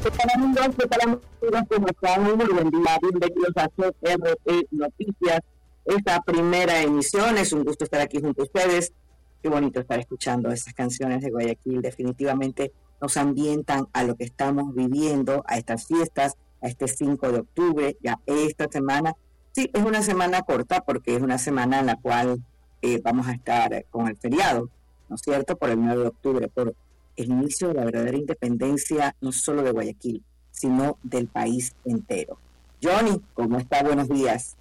¿Qué tal amigos? ¿Qué tal amigos? ¿Cómo están? Muy buen día. Bienvenidos a CRP Noticias. Esta primera emisión, es un gusto estar aquí junto a ustedes. Qué bonito estar escuchando esas canciones de Guayaquil. Definitivamente nos ambientan a lo que estamos viviendo, a estas fiestas, a este 5 de octubre, ya esta semana. Sí, es una semana corta porque es una semana en la cual vamos a estar con el feriado, ¿no es cierto? Por el 9 de octubre, por el inicio de la verdadera independencia, no solo de Guayaquil, sino del país entero. Johnny, ¿cómo está? Buenos días.